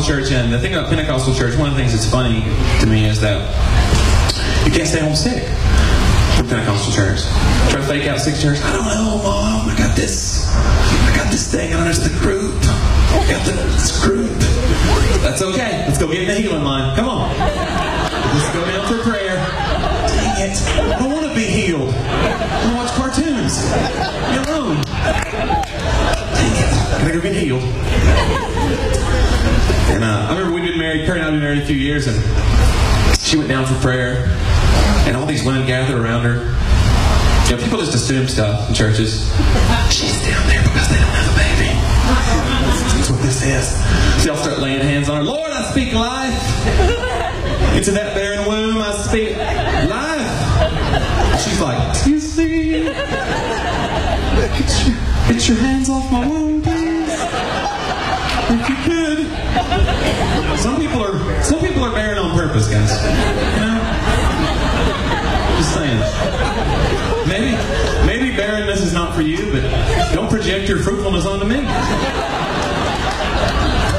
Pentecostal church, and the thing about Pentecostal church, one of the things that's funny to me is that you can't stay home sick from Pentecostal church. Try to fake out sick church. I don't know, Mom. I got this thing. I don't know, it's the group. I got this group. That's okay. Let's go get in the healing line. Come on. Let's go down for prayer. Dang it. I don't want to be healed. I want to watch cartoons. Leave me alone. Dang it. Gotta go get healed. And I remember we'd been married, Kurt and I had been married a few years, and she went down for prayer, and all these women gathered around her. You know, people just assume stuff in churches. She's down there because they don't have a baby. That's what this is. So I'll start laying hands on her. Lord, I speak life. Into that barren womb, I speak life. She's like, you see? Get your hands off my womb, please. If you could. Some people are barren on purpose, guys. You know? Just saying. Maybe barrenness is not for you, but don't project your fruitfulness onto me.